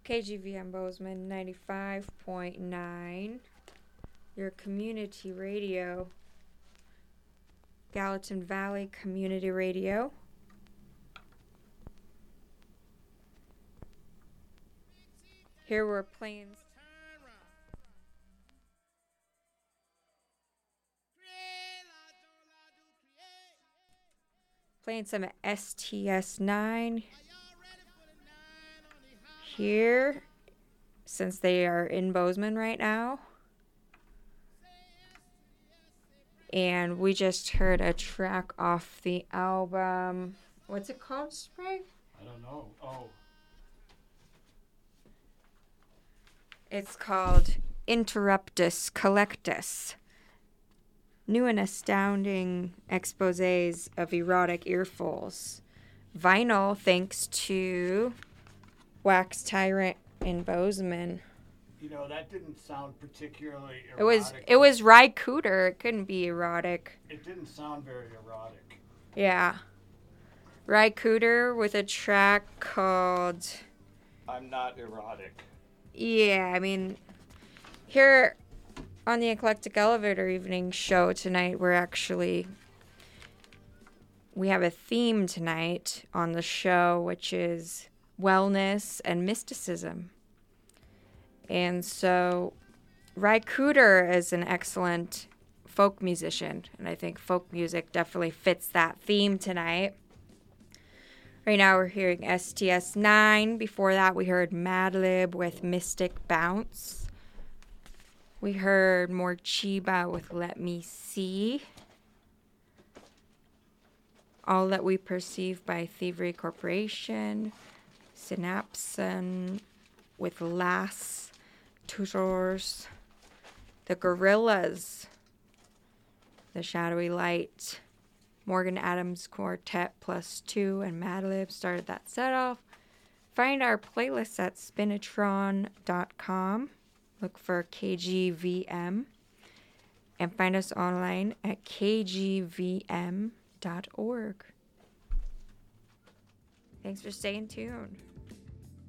KGVM Bozeman 95.9, your community radio, Gallatin Valley Community Radio. Here we're playing some STS9 here, since they are in Bozeman right now. And we just heard a track off the album. What's it called, Sprague? I don't know. Oh. It's called Interruptus Collectus. New and astounding exposés of erotic earfuls. Vinyl, thanks to Wax Tyrant in Bozeman. You know, that didn't sound particularly erotic. It was Ry Cooter. It couldn't be erotic. It didn't sound very erotic. Yeah. Ry Cooter with a track called I'm Not Erotic. Yeah, I mean, here on the Eclectic Elevator Evening show tonight, we have a theme tonight on the show, which is wellness and mysticism. And so Ry Cooter is an excellent folk musician, and I think folk music definitely fits that theme tonight. Right now we're hearing STS9. Before that we heard Madlib with Mystic Bounce. We heard Morcheeba with Let Me See. All That We Perceive by Thievery Corporation. Synapson with Lass Tutors. The Gorillas. The Shadowy Light. Morgan Adams Quartet +2 and Madlib started that set off. Find our playlists at spinatron.com. Look for KGVM. And find us online at kgvm.org. Thanks for staying tuned.